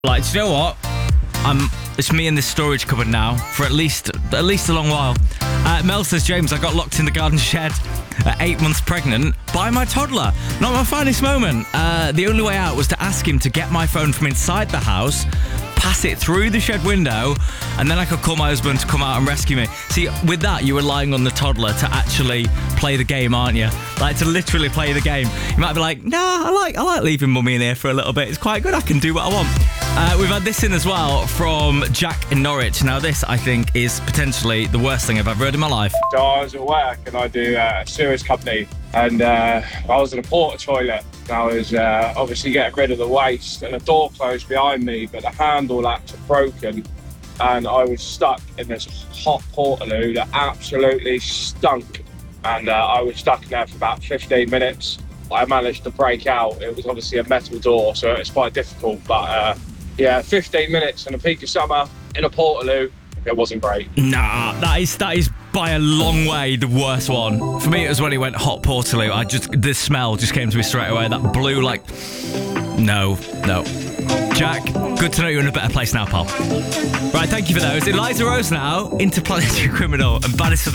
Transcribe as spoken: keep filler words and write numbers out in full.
Like, do you know what? I'm. It's me in this storage cupboard now for at least at least a long while. Uh, Mel says, James, I got locked in the garden shed at eight months pregnant by my toddler. Not my finest moment. Uh, the only way out was to ask him to get my phone from inside the house, pass it through the shed window, and then I could call my husband to come out and rescue me. See, with that, you're relying on the toddler to actually play the game, aren't you? Like, to literally play the game. You might be like, nah, I like I like leaving mummy in here for a little bit. It's quite good. I can do what I want. Uh, we've had this in as well from Jack in Norwich. Now, this, I think, is potentially the worst thing I've ever heard in my life. So I was at work and I do uh, a sewage company, and uh, I was in a porta toilet. I was uh, obviously getting rid of the waste, and the door closed behind me, but the handle latch had broken, and I was stuck in this hot portaloo that absolutely stunk. And uh, I was stuck in there for about fifteen minutes. I managed to break out. It was obviously a metal door, so it's quite difficult. But uh, yeah, fifteen minutes in the peak of summer in a portaloo, it wasn't great. Nah, that is that is by a long way the worst one. For me, it was when he went hot portaloo. I just the smell just came to me straight away. That blue, like, no, no. Jack, good to know you're in a better place now, pal. Right, thank you for those. Eliza Rose now, Interplanetary Criminal, and Baddest of